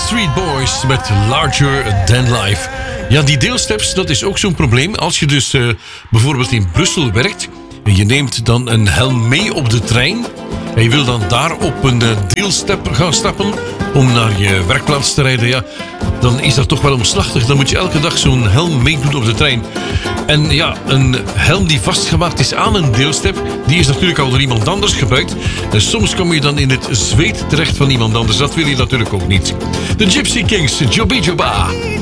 Backstreet Boys met Larger Than Life. Ja, die deelsteps, dat is ook zo'n probleem. Als je dus bijvoorbeeld in Brussel werkt en je neemt dan een helm mee op de trein en je wil dan daar op een deelstep gaan stappen om naar je werkplaats te rijden, ja, dan is dat toch wel omslachtig. Dan moet je elke dag zo'n helm meedoen op de trein. En ja, een helm die vastgemaakt is aan een deelstep, die is natuurlijk al door iemand anders gebruikt. En soms kom je dan in het zweet terecht van iemand anders. Dat wil je natuurlijk ook niet. De Gypsy Kings, Joby Joba.